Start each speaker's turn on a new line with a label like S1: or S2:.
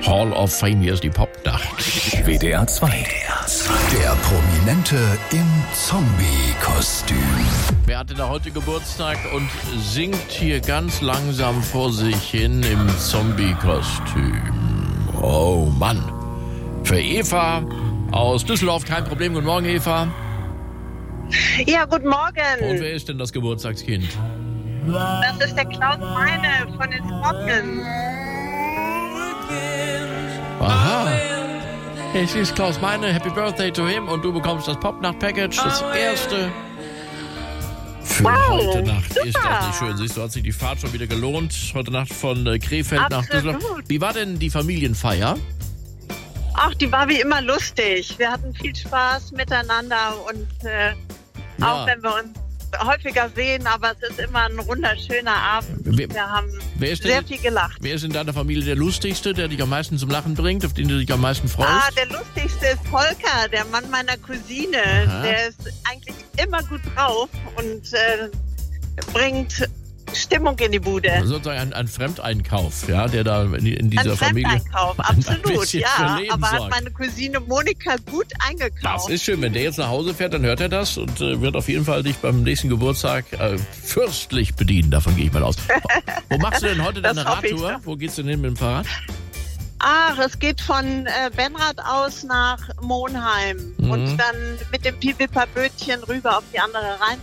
S1: Hall of Fame. Hier ist die Popnacht.
S2: WDR 2. Der Prominente im Zombie-Kostüm.
S1: Wer hatte da heute Geburtstag und singt hier ganz langsam vor sich hin im Zombie-Kostüm? Oh Mann. Für Eva aus Düsseldorf kein Problem. Guten Morgen, Eva.
S3: Ja, guten Morgen.
S1: Und wer ist denn das Geburtstagskind?
S3: Das ist der Klaus Meine von den Scorpions.
S1: Aha. Es ist Klaus Meine. Happy Birthday to him. Und du bekommst das Popnacht-Package. Das erste für heute Nacht.
S3: Super.
S1: Ist das nicht schön? Siehst du, hat sich die Fahrt schon wieder gelohnt. Heute Nacht von Krefeld nach Düsseldorf. Wie war denn die Familienfeier?
S3: Ach, die war wie immer lustig. Wir hatten viel Spaß miteinander und auch wenn wir uns häufiger sehen, aber es ist immer ein wunderschöner Abend. Wir haben sehr viel gelacht.
S1: Wer ist in deiner Familie der Lustigste, der dich am meisten zum Lachen bringt, auf den du dich am meisten freust?
S3: Der lustigste ist Volker, der Mann meiner Cousine.
S1: Aha.
S3: Der ist eigentlich immer gut drauf und bringt Stimmung in die Bude.
S1: Sozusagen ein Fremdeinkauf, ja, der da in dieser Familie
S3: Fremdeinkauf, absolut,
S1: bisschen für
S3: ja.
S1: Leben
S3: Aber
S1: sorgt.
S3: hat meine Cousine Monika gut eingekauft.
S1: Das ist schön, wenn der jetzt nach Hause fährt, dann hört er das und wird auf jeden Fall dich beim nächsten Geburtstag fürstlich bedienen, davon gehe ich mal aus. Wo machst du denn heute deine
S3: Das hoffe ich
S1: Radtour?
S3: doch.
S1: Wo geht's denn hin mit dem Fahrrad?
S3: Ach, es geht von Benrath aus nach Monheim und dann mit dem Pipipa-Bötchen rüber auf die andere